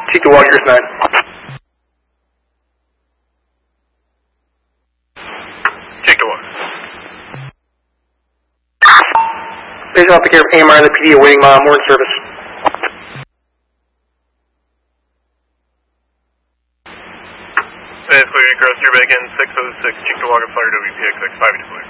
Cheektowaga, Earth 9. Cheektowaga. Station off the care of AMR and the PD awaiting morning service. Clear, cross your back end 606, Cheektowaga, fire WPX 5 to clear.